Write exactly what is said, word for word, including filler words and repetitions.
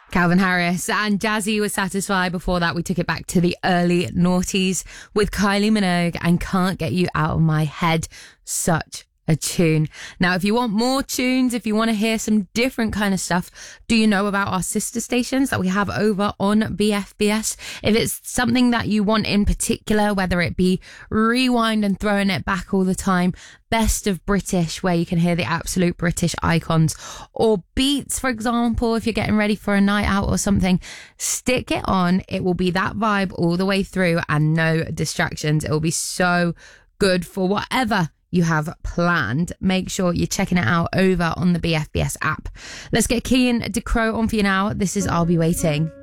Calvin Harris and Jazzy was Satisfied. Before that, we took it back to the early noughties with Kylie Minogue and Can't Get You Out of My Head. Such a tune. Now, if you want more tunes, if you want to hear some different kind of stuff, do you know about our sister stations that we have over on B F B S? If it's something that you want in particular, whether it be rewind and throwing it back all the time, Best of British, where you can hear the absolute British icons, or beats, for example, if you're getting ready for a night out or something, stick it on. It will be that vibe all the way through and no distractions. It will be so good for whatever you have planned. Make sure you're checking it out over on the B F B S app. Let's get Kian DeCrow on for you now. This is I'll Be Waiting.